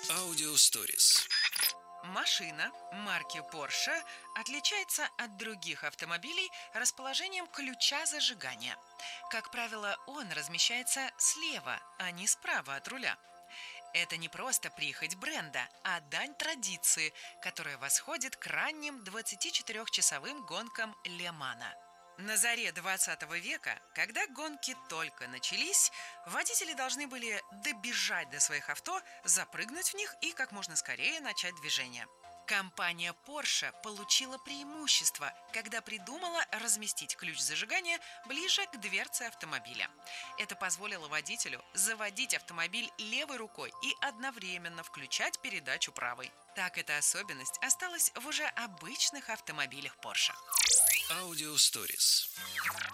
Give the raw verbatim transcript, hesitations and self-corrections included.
Аудио Stories. Машина марки Porsche отличается от других автомобилей расположением ключа зажигания. Как правило, он размещается слева, а не справа от руля. Это не просто прихоть бренда, а дань традиции, которая восходит к ранним двадцатичетырёхчасовым гонкам Ле Мана. На заре двадцатого века, когда гонки только начались, водители должны были добежать до своих авто, запрыгнуть в них и как можно скорее начать движение. Компания Porsche получила преимущество, когда придумала разместить ключ зажигания ближе к дверце автомобиля. Это позволило водителю заводить автомобиль левой рукой и одновременно включать передачу правой. Так эта особенность осталась в уже обычных автомобилях Porsche. Аудио Stories.